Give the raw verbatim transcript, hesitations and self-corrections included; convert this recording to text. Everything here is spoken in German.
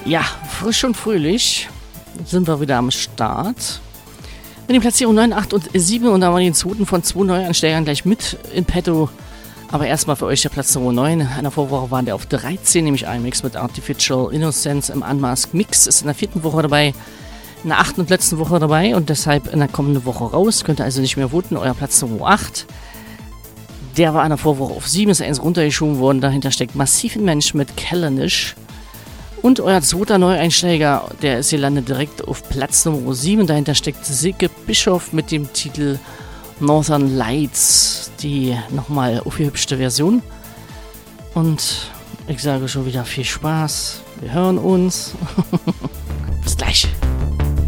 Ja, frisch und fröhlich sind wir wieder am Start. Mit den Platzierungen neun, acht und sieben und da haben wir den zweiten von zwei Neuansteigern gleich mit in petto. Aber erstmal für euch der Platz Nummer neun. In der Vorwoche waren der auf dreizehn, nämlich ein Mix mit Artificial Innocence im Unmasked Mix. Ist in der vierten Woche dabei, in der achten und letzten Woche dabei und deshalb in der kommenden Woche raus. Könnt ihr also nicht mehr voten. Euer Platz Nummer acht. Der war in der Vorwoche auf sieben, ist eins runtergeschoben worden. Dahinter steckt Massiven Mensch mit Kellenisch. Und euer zweiter Neueinsteiger, der ist hier landet direkt auf Platz Nummer sieben. Dahinter steckt Silke Bischof mit dem Titel Northern Lights, die nochmal aufgehübschte Version. Und ich sage schon wieder viel Spaß. Wir hören uns. Bis gleich.